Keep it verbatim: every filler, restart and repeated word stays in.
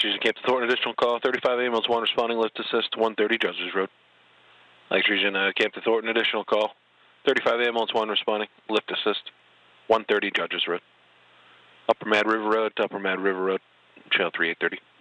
Region Camp Thornton, additional call, thirty-five ambulance one responding, lift assist, one thirty Judges Road. Lakes Region uh, Camp Thornton, additional call, thirty-five ambulance one responding, lift assist, one thirty Judges Road. Upper Mad River Road to Upper Mad River Road, channel three eight thirty.